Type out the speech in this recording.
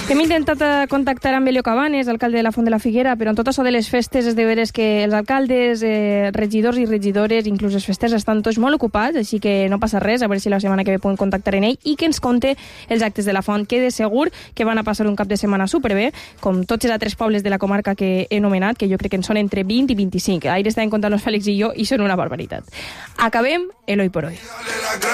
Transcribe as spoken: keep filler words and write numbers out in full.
Hem intentat eh, contactar amb Elio Cabanes, alcalde de la Font de la Figuera, però en tot això de les festes és de veres que els alcaldes, eh, regidors i regidores, inclús els festers, estan tots molt ocupats, així que no passa res, a veure si la setmana que ve podem contactar en ell i que ens conte els actes de la Font, que de segur que van a passar un cap de setmana superbé, com tots els altres pobles de la comarca que he nomenat, que jo crec que en són entre vint i vint-i-cinc. Ahir estàvem contant-nos Fèlix i jo i són una barbaritat. Acabem el hoy por hoy.